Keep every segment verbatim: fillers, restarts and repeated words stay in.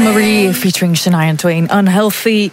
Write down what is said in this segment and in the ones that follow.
Anne-Marie featuring Shania Twain, Unhealthy.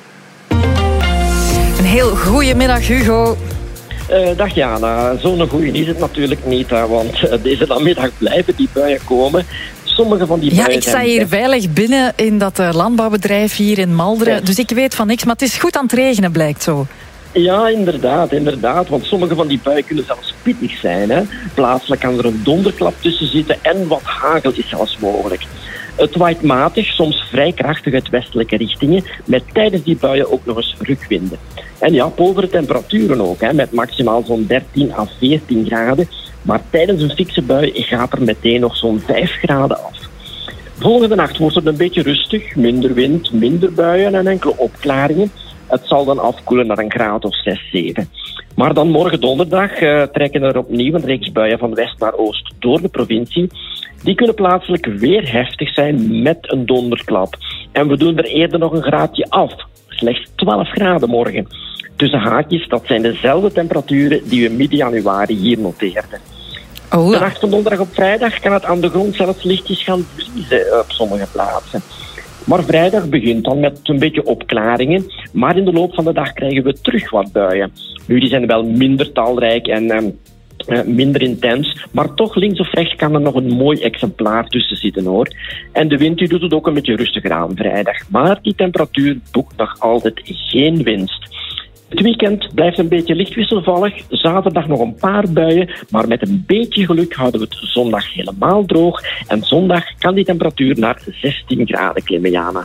Een heel goede middag, Hugo. Uh, dag Jana, zo'n goeie is het natuurlijk niet, hè, want uh, deze namiddag blijven die buien komen. Sommige van die buien ja, ik sta hier zijn... veilig binnen in dat uh, landbouwbedrijf hier in Malderen, ja. Dus ik weet van niks, maar het is goed aan het regenen, blijkt zo. Ja, inderdaad, inderdaad, want sommige van die buien kunnen zelfs pittig zijn. Hè. Plaatselijk kan er een donderklap tussen zitten en wat hagel is zelfs mogelijk. Het waait matig, soms vrij krachtig uit westelijke richtingen, met tijdens die buien ook nog eens rukwinden. En ja, povere temperaturen ook, hè, met maximaal zo'n dertien à veertien graden. Maar tijdens een fikse bui gaat er meteen nog zo'n vijf graden af. Volgende nacht wordt het een beetje rustig, minder wind, minder buien en enkele opklaringen. Het zal dan afkoelen naar een graad of zes, zeven. Maar dan morgen donderdag uh, trekken er opnieuw een reeks buien van west naar oost door de provincie. Die kunnen plaatselijk weer heftig zijn met een donderklap. En we doen er eerder nog een graadje af. Slechts twaalf graden morgen. Tussen haakjes, dat zijn dezelfde temperaturen die we midden januari hier noteerden. Oh. De nacht van donderdag op vrijdag kan het aan de grond zelfs lichtjes gaan vriezen op sommige plaatsen. Maar vrijdag begint dan met een beetje opklaringen. Maar in de loop van de dag krijgen we terug wat buien. Nu, die zijn wel minder talrijk en um, uh, minder intens. Maar toch links of rechts kan er nog een mooi exemplaar tussen zitten, hoor. En de wind die doet het ook een beetje rustiger aan vrijdag. Maar die temperatuur boekt nog altijd geen winst. Het weekend blijft een beetje licht wisselvallig. Zaterdag nog een paar buien. Maar met een beetje geluk houden we het zondag helemaal droog. En zondag kan die temperatuur naar zestien graden klimmen, Jana.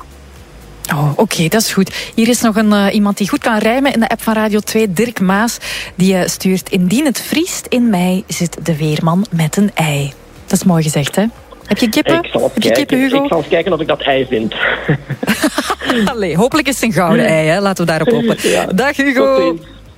Oh, oké, okay, dat is goed. Hier is nog een, uh, iemand die goed kan rijmen in de app van Radio twee, Dirk Maas. Die uh, stuurt: indien het vriest in mei, zit de weerman met een ei. Dat is mooi gezegd, hè? Heb je kippen? Ik zal eens, Heb je kijken. kippen, Hugo? Ik zal eens kijken of ik dat ei vind. Allee, hopelijk is het een gouden ei, hè? Laten we daarop hopen. Ja. Dag, Hugo.